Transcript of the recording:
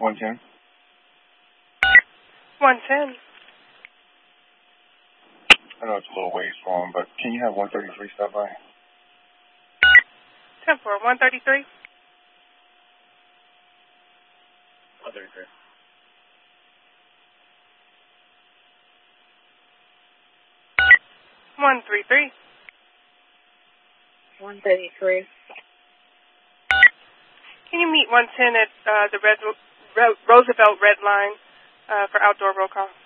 110. 110. I know it's a little ways for him, but can you have 133 stop by? 10-4, 133. 133. 133. 133. Can you meet 110 at the Roosevelt Red Line for outdoor roll call?